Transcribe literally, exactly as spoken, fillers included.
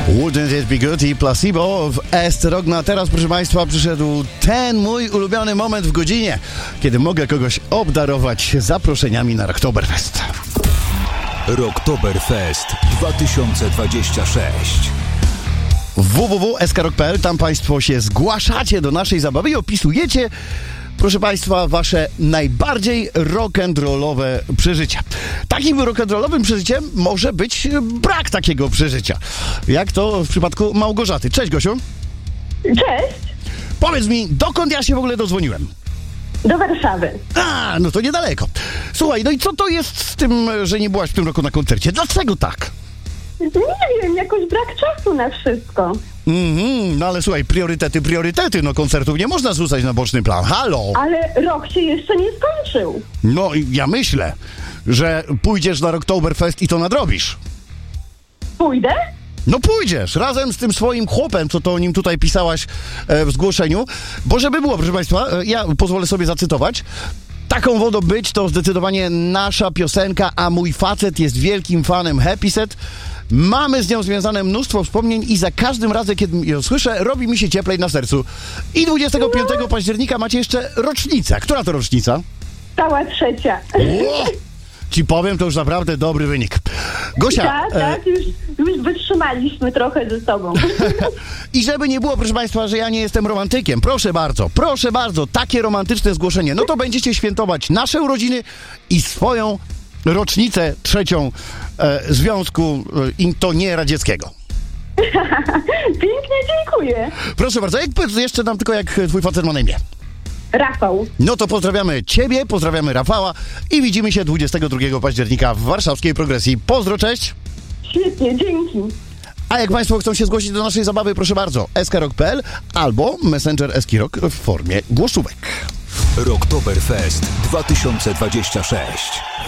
Wouldn't It Be Good i Placebo w Esterog. No a teraz, proszę Państwa, przyszedł ten mój ulubiony moment w godzinie, kiedy mogę kogoś obdarować zaproszeniami na Rocktoberfest. Rocktoberfest dwa tysiące dwudziesty szósty. w w w kropka s k rock kropka p l. Tam Państwo się zgłaszacie do naszej zabawy i opisujecie, proszę Państwa, wasze najbardziej rock'n'rollowe przeżycia. Takim rock'n'rollowym przeżyciem może być brak takiego przeżycia. Jak to w przypadku Małgorzaty. Cześć, Gosiu. Cześć. Powiedz mi, dokąd ja się w ogóle dodzwoniłem? Do Warszawy. A, no to niedaleko. Słuchaj, no i co to jest z tym, że nie byłaś w tym roku na koncercie? Dlaczego tak? Nie wiem, jakoś brak czasu na wszystko. Mhm, no ale słuchaj, priorytety, priorytety, no koncertów nie można zrzucać na boczny plan. Halo! Ale rok się jeszcze nie skończył. No ja myślę, że pójdziesz na Rocktoberfest i to nadrobisz. Pójdę? No pójdziesz, razem z tym swoim chłopem, co to o nim tutaj pisałaś e, w zgłoszeniu. Bo żeby było, proszę Państwa, e, ja pozwolę sobie zacytować. Taką wodą być to zdecydowanie nasza piosenka, a mój facet jest wielkim fanem Happy Set. Mamy z nią związane mnóstwo wspomnień i za każdym razem, kiedy ją słyszę, robi mi się cieplej na sercu. I dwudziestego piątego października macie jeszcze rocznicę. Która to rocznica? Cała trzecia. O! Ci powiem, to już naprawdę dobry wynik. Gosia. Tak, tak, e... już, już wytrzymaliśmy trochę ze sobą. I żeby nie było, proszę Państwa, że ja nie jestem romantykiem, proszę bardzo, proszę bardzo, takie romantyczne zgłoszenie, no to będziecie świętować nasze urodziny i swoją rocznicę trzecią e, Związku e, i to nie radzieckiego. Pięknie dziękuję. Proszę bardzo, jak powiedz jeszcze nam tylko, jak twój facet ma na imię? Rafał. No to pozdrawiamy Ciebie, pozdrawiamy Rafała i widzimy się dwudziestego drugiego października w warszawskiej Progresji. Pozdro, cześć! Świetnie, dzięki. A jak Państwo chcą się zgłosić do naszej zabawy, proszę bardzo, s k rock kropka p l albo Messenger Eskirok w formie głosówek. Rocktoberfest dwa tysiące dwudziesty szósty.